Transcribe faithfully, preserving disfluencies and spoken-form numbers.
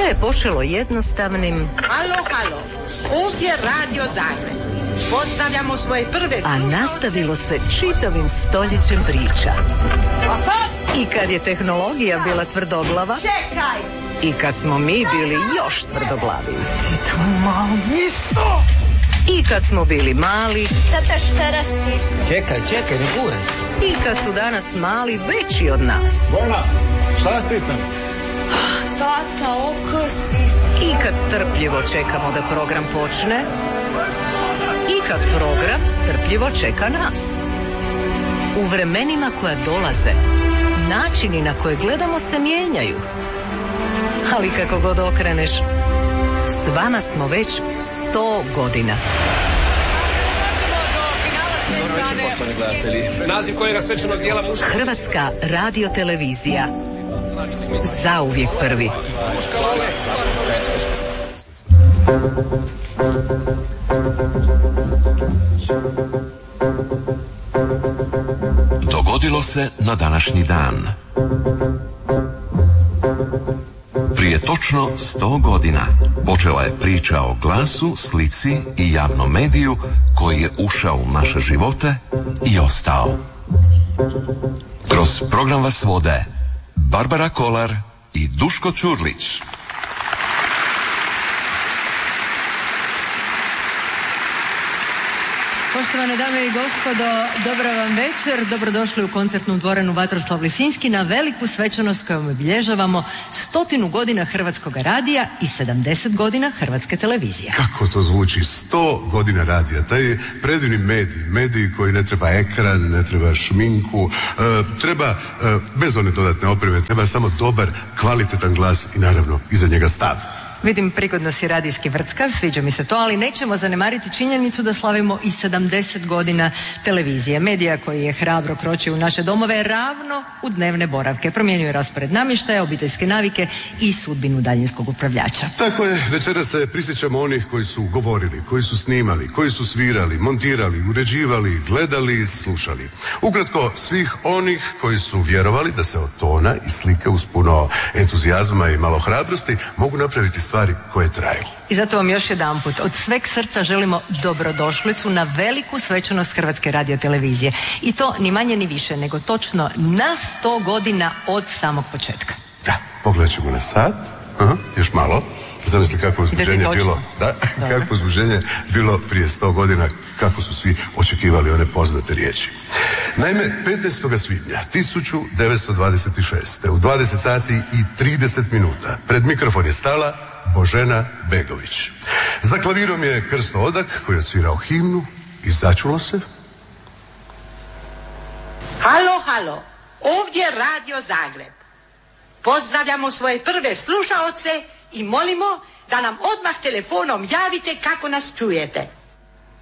je počelo jednostavnim... Halo, halo, ovdje Radio Zagreb. Pozdravljamo svoje prve slušalce. A nastavilo se čitavim stoljećem priča. A sad? I kad je tehnologija bila tvrdoglava... Čekaj! I kad smo mi bili još tvrdoglavi. Ti to malo nisto! I kad smo bili mali... Tata, šta rastiš? Čekaj, čekaj, ne guraj. I kad su danas mali veći od nas. Vojna, šta nas stisnem? Tata, oko stisnem. I kad strpljivo čekamo da program počne. I kad program strpljivo čeka nas. U vremenima koja dolaze, načini na koje gledamo se mijenjaju. Ali kako god okreneš, s vama smo već sto godina. Dobro večer, poštovani gledatelji. Naziv kojega svečanog dijela muška... Hrvatska radiotelevizija. Zauvijek prvi. Dogodilo se na današnji dan. Prije točno sto godina počela je priča o glasu, slici i javnom mediju koji je ušao u naše živote i ostao. Kroz program vas vode Barbara Kolar i Duško Ćurlić. Poštovane dame i gospodo, dobra vam večer. Dobrodošli u koncertnu dvoranu Vatroslav Lisinski na veliku svečanost kojom obilježavamo stotinu godina Hrvatskog radija i sedamdeset godina Hrvatske televizije. Kako to zvuči, sto godina radija, taj predivni medij, medij koji ne treba ekran, ne treba šminku, e, treba, e, bez one dodatne opreme, treba samo dobar, kvalitetan glas i naravno iza njega stav. Vidim, prigodno si radijski vrckav, sviđa mi se to, ali nećemo zanemariti činjenicu da slavimo i sedamdeset godina televizije. Medija koji je hrabro kročio u naše domove ravno u dnevne boravke. Promijenio je raspored namještaja, obiteljske navike i sudbinu daljinskog upravljača. Tako je, večera se prisjećamo onih koji su govorili, koji su snimali, koji su svirali, montirali, uređivali, gledali i slušali. Ukratko, svih onih koji su vjerovali da se od tona i slike uz puno entuzijazma i malo hrabrosti mogu napraviti stvari koje traju. I zato vam još jedanput od sveg srca želimo dobrodošlicu na veliku svečanost Hrvatske radiotelevizije. I to ni manje ni više nego točno na sto godina od samog početka. Da, pogledat ćemo na sat. Aha, još malo. Zamisli kako uzbuđenje bilo. Da, kako uzbuđenje bilo prije sto godina, kako su svi očekivali one poznate riječi. Naime, petnaestog svibnja tisuću devetsto dvadeset šeste u dvadeset sati i trideset minuta pred mikrofon je stala Božena Begović. Za klavirom je Krsto Odak koji je svirao himnu i začulo se. Halo, halo, ovdje Radio Zagreb. Pozdravljamo svoje prve slušaoce i molimo da nam odmah telefonom javite kako nas čujete.